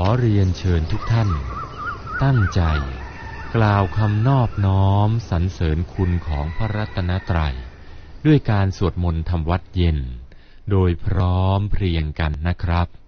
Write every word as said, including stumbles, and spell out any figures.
อเรียนเชิญทุกท่านตั้งใจกล่าวคำนอบน้อมสรรเสริญคุณของพระรัตนตรัยด้วยการสวดมนต์ทำวัดเย็นโดยพร้อมเพรียงกันนะครับ